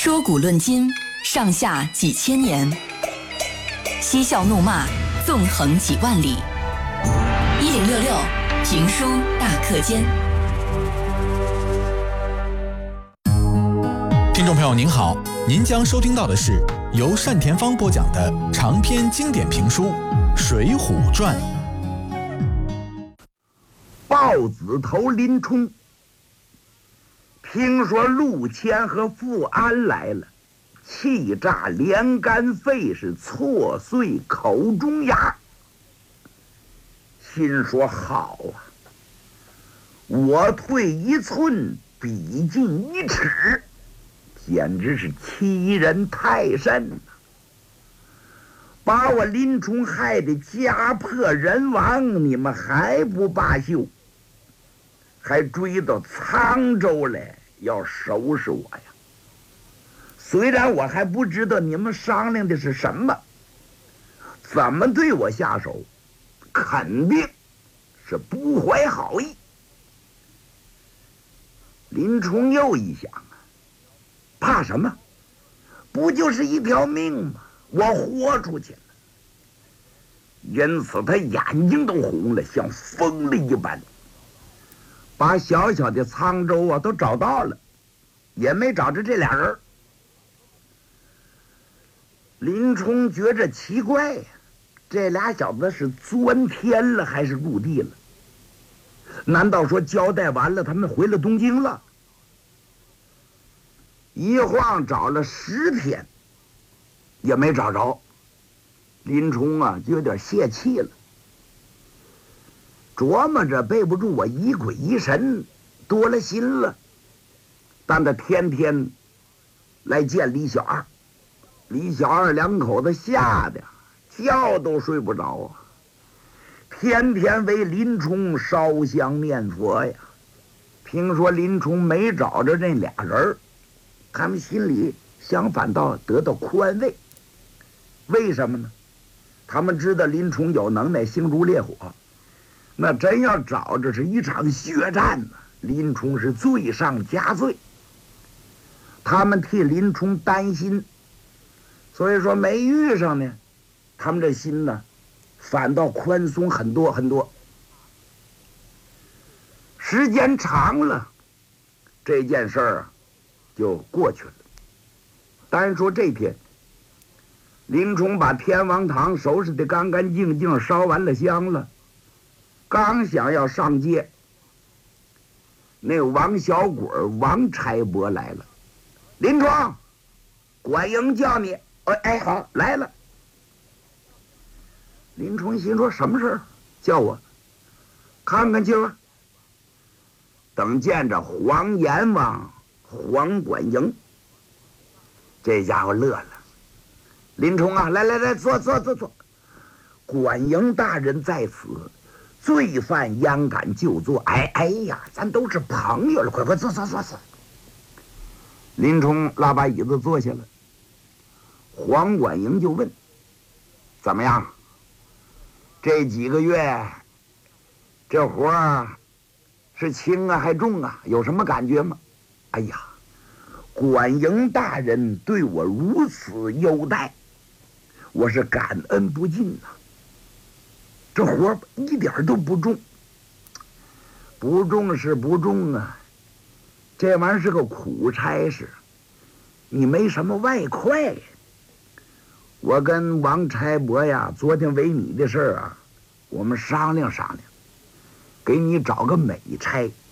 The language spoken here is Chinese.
说古论今，上下几千年；嬉笑怒骂，纵横几万里。1066评书大课间。 听众朋友您好，您将收听到的是由单田芳播讲的长篇经典评书《水浒传》。 豹子头林冲听说陆谦和富安来了，气炸连肝肺，是挫碎口中牙，心说好啊，我退一寸，必进一尺，简直是欺人太甚呐！把我林冲害得家破人亡，你们还不罢休，还追到沧州来要收拾我呀！虽然我还不知道你们商量的是什么，怎么对我下手，肯定是不怀好意。林冲又一想啊，怕什么？不就是一条命吗？我豁出去了。因此他眼睛都红了，像疯了一般，把小小的沧州啊都找到了，也没找着这俩人。林冲觉着奇怪呀，这俩小子是钻天了还是入地了？难道说交代完了他们回了东京了？一晃找了10天也没找着，林冲啊就有点泄气了，琢磨着背不住我疑鬼疑神，多了心了。但他天天来见李小二，李小二两口子吓得觉都睡不着啊，天天为林冲烧香念佛呀。听说林冲没找着这俩人，他们心里想反倒得到宽慰。为什么呢？他们知道林冲有能耐，星如烈火，那真要找着是一场血战呢，林冲是罪上加罪。他们替林冲担心，所以说没遇上呢，他们这心呢反倒宽松很多很多。时间长了，这件事儿啊就过去了。单说这天，林冲把天王堂收拾得干干净净，烧完了香了，刚想要上街，那王小鬼王差伯来了。林冲，管营叫你。哎，好，来了。林冲心说什么事儿？叫我看看去吧。等见着黄阎王黄管营，这家伙乐了。林冲啊，来，坐。管营大人在此，罪犯焉敢就坐？哎呀，咱都是朋友了，快坐。林冲拉把椅子坐下了。黄管营就问：怎么样？这几个月这活儿是轻啊还重啊？有什么感觉吗？哎呀，管营大人对我如此优待，我是感恩不尽呐。这活儿一点都不重，不重是不重啊，这玩意儿是个苦差事，你没什么外快。我跟王差伯呀，昨天为你的事儿啊，我们商量，给你找个美差，